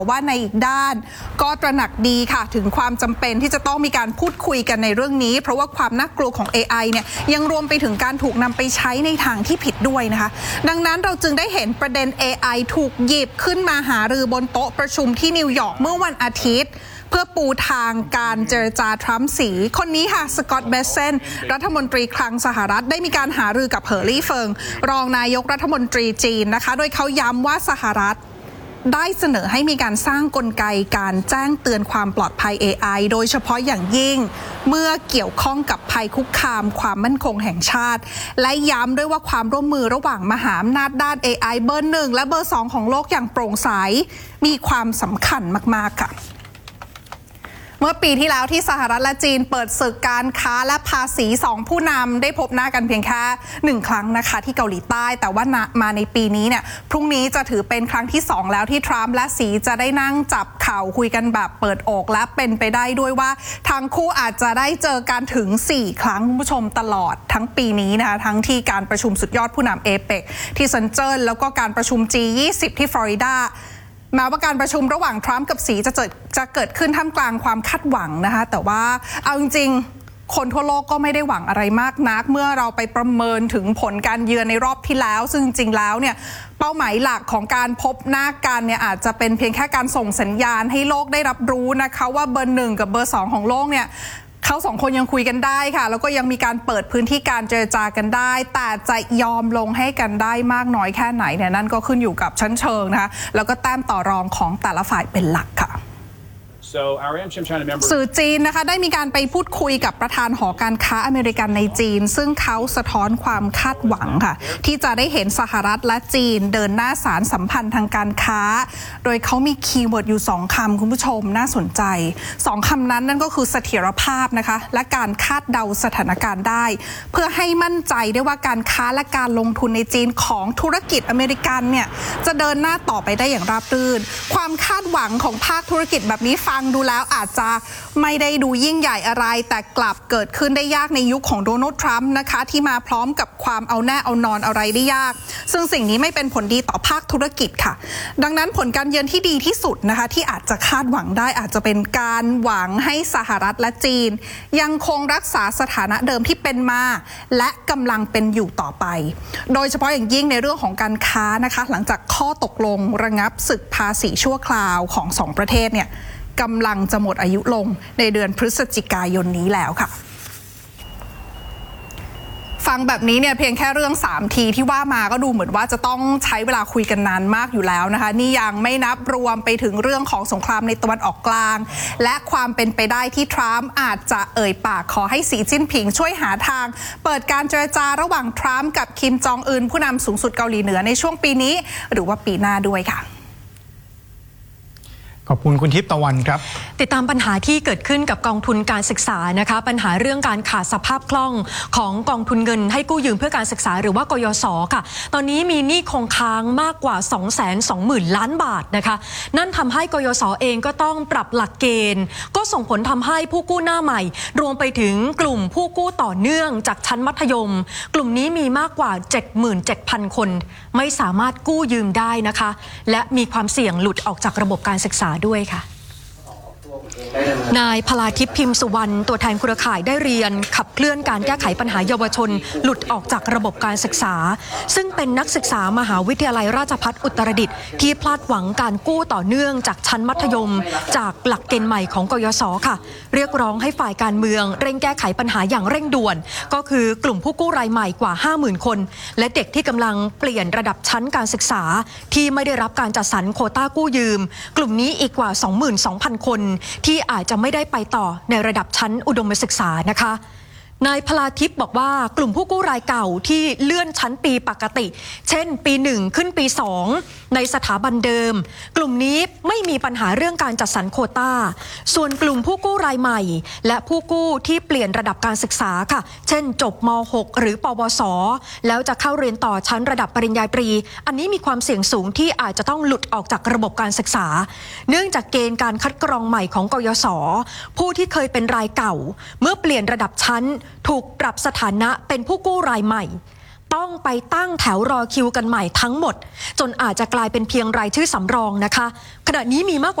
ว่าในอีกด้านก็ตระหนักดีค่ะถึงความจำเป็นที่จะต้องมีการพูดคุยกันในเรื่องนี้เพราะว่าความน่ากลัวของ AI เนี่ยยังรวมไปถึงการถูกนำไปใช้ในทางที่ผิดด้วยนะคะดังนั้นเราจึงได้เห็นประเด็น AI ถูกหยิบขึ้นมาหารือบนโต๊ะประชุมที่นิวยอร์กเมื่อวันอาทิตย์เพื่อปูทางการเจรจาทรัมป์สีคนนี้ค่ะสกอตต์เบสเซนรัฐมนตรีคลังสหรัฐได้มีการหารือกับเหอรี่เฟิงรองนายกรัฐมนตรีจีนนะคะโดยเขาย้ำว่าสหรัฐได้เสนอให้มีการสร้างกลไกการแจ้งเตือนความปลอดภัย AI โดยเฉพาะอย่างยิ่งเมื่อเกี่ยวข้องกับภัยคุกคามความมั่นคงแห่งชาติและย้ำด้วยว่าความร่วมมือระหว่างมหาอำนาจด้าน AI เบอร์ 1 และเบอร์ 2 ของโลกอย่างโปร่งใสมีความสำคัญมากๆค่ะเมื่อปีที่แล้วที่สหรัฐและจีนเปิดศึกการค้าและภาษี2ผู้นำได้พบหน้ากันเพียงแค่1ครั้งนะคะที่เกาหลีใต้แต่ว่ามาในปีนี้เนี่ยพรุ่งนี้จะถือเป็นครั้งที่2แล้วที่ทรัมป์และสีจะได้นั่งจับเข่าคุยกันแบบเปิดอกและเป็นไปได้ด้วยว่าทั้งคู่อาจจะได้เจอกันถึง4ครั้งคุณผู้ชมตลอดทั้งปีนี้นะคะทั้งที่การประชุมสุดยอดผู้นำเอเปกที่เซินเจิ้นแล้วก็การประชุม G20 ที่ฟลอริดาแม้ว่าการประชุมระหว่างทรัมป์กับสีจะเกิดขึ้นท่ามกลางความคาดหวังนะคะแต่ว่าเอาจริงๆคนทั่วโลกก็ไม่ได้หวังอะไรมากนักเมื่อเราไปประเมินถึงผลการเยือนในรอบที่แล้วซึ่งจริงๆแล้วเนี่ยเป้าหมายหลักของการพบหน้ากันเนี่ยอาจจะเป็นเพียงแค่การส่งสัญญาณให้โลกได้รับรู้นะคะว่าเบอร์ 1กับเบอร์ 2ของโลกเนี่ยเขาสองคนยังคุยกันได้ค่ะแล้วก็ยังมีการเปิดพื้นที่การเจรจากันได้แต่จะยอมลงให้กันได้มากน้อยแค่ไหนเนี่ยนั่นก็ขึ้นอยู่กับชั้นเชิงนะคะแล้วก็แต้มต่อรองของแต่ละฝ่ายเป็นหลักค่ะสื่อจีนนะคะได้มีการไปพูดคุยกับประธานหอการค้าอเมริกันในจีนซึ่งเขาสะท้อนความคาดหวังค่ะที่จะได้เห็นสหรัฐและจีนเดินหน้าสารสัมพันธ์ทางการค้าโดยเขามีคีย์เวิร์ดอยู่2คำคุณผู้ชมน่าสนใจ2คำนั้นนั่นก็คือเสถียรภาพนะคะและการคาดเดาสถานการณ์ได้เพื่อให้มั่นใจได้ว่าการค้าและการลงทุนในจีนของธุรกิจอเมริกันเนี่ยจะเดินหน้าต่อไปได้อย่างราบรื่นความคาดหวังของภาคธุรกิจแบบนี้ฟังดูแล้วอาจจะไม่ได้ดูยิ่งใหญ่อะไรแต่กลับเกิดขึ้นได้ยากในยุคของโดนัลด์ทรัมป์นะคะที่มาพร้อมกับความเอาแน่เอานอนอะไรได้ยากซึ่งสิ่งนี้ไม่เป็นผลดีต่อภาคธุรกิจค่ะดังนั้นผลการเยือนที่ดีที่สุดนะคะที่อาจจะคาดหวังได้อาจจะเป็นการหวังให้สหรัฐและจีนยังคงรักษาสถานะเดิมที่เป็นมาและกำลังเป็นอยู่ต่อไปโดยเฉพาะอย่างยิ่งในเรื่องของการค้านะคะหลังจากข้อตกลงระงับศึกภาษีชั่วคราวของ2ประเทศเนี่ยกำลังจะหมดอายุลงในเดือนพฤศจิกายนนี้แล้วค่ะฟังแบบนี้เนี่ยเพียงแค่เรื่อง3ทีที่ว่ามาก็ดูเหมือนว่าจะต้องใช้เวลาคุยกันนานมากอยู่แล้วนะคะนี่ยังไม่นับรวมไปถึงเรื่องของสงครามในตะวันออกกลางและความเป็นไปได้ที่ทรัมป์อาจจะเอ่ยปากขอให้สีจิ้นผิงช่วยหาทางเปิดการเจรจาระหว่างทรัมป์กับคิมจองอึนผู้นำสูงสุดเกาหลีเหนือในช่วงปีนี้หรือว่าปีหน้าด้วยค่ะขอบคุณคุณทิพย์ตะวันครับติดตามปัญหาที่เกิดขึ้นกับกองทุนการศึกษานะคะปัญหาเรื่องการขาดสภาพคล่องของกองทุนเงินให้กู้ยืมเพื่อการศึกษาหรือว่ากยศค่ะตอนนี้มีหนี้คงค้างมากกว่า 220,000 ล้านบาทนะคะนั่นทำให้กยศเองก็ต้องปรับหลักเกณฑ์ก็ส่งผลทำให้ผู้กู้หน้าใหม่รวมไปถึงกลุ่มผู้กู้ต่อเนื่องจากชั้นมัธยมกลุ่มนี้มีมากกว่า 77,000 คนไม่สามารถกู้ยืมได้นะคะและมีความเสี่ยงหลุดออกจากระบบการศึกษาด้วยค่ะนายพลาทิพย์พิมพ์สุวรรณตัวแทนเครือข่ายได้เรียนขับเคลื่อนการแก้ไขปัญหาเยาวชนหลุดออกจากระบบการศึกษาซึ่งเป็นนักศึกษามหาวิทยาลัยราชภัฏอุตรดิตถ์ที่พลาดหวังการกู้ต่อเนื่องจากชั้นมัธยมจากหลักเกณฑ์ใหม่ของกยศค่ะเรียกร้องให้ฝ่ายการเมืองเร่งแก้ไขปัญหาอย่างเร่งด่วนก็คือกลุ่มผู้กู้รายใหม่กว่า 50,000 คนและเด็กที่กำลังเปลี่ยนระดับชั้นการศึกษาที่ไม่ได้รับการจัดสรรโควต้ากู้ยืมกลุ่มนี้อีกกว่า 22,000 คนที่อาจจะไม่ได้ไปต่อในระดับชั้นอุดมศึกษานะคะนายพลาทิพย์บอกว่ากลุ่มผู้กู้รายเก่าที่เลื่อนชั้นปีปกติเช่นปี1ขึ้นปี2ในสถาบันเดิมกลุ่มนี้ไม่มีปัญหาเรื่องการจัดสรรโควต้าส่วนกลุ่มผู้กู้รายใหม่และผู้กู้ที่เปลี่ยนระดับการศึกษาค่ะเช่นจบม.6 หรือปวสแล้วจะเข้าเรียนต่อชั้นระดับปริญญาตรีอันนี้มีความเสี่ยงสูงที่อาจจะต้องหลุดออกจากระบบการศึกษาเนื่องจากเกณฑ์การคัดกรองใหม่ของกยศผู้ที่เคยเป็นรายเก่าเมื่อเปลี่ยนระดับชั้นถูกปรับสถานะเป็นผู้กู้รายใหม่ต้องไปตั้งแถวรอคิวกันใหม่ทั้งหมดจนอาจจะกลายเป็นเพียงรายชื่อสำรองนะคะขณะนี้มีมากกว่า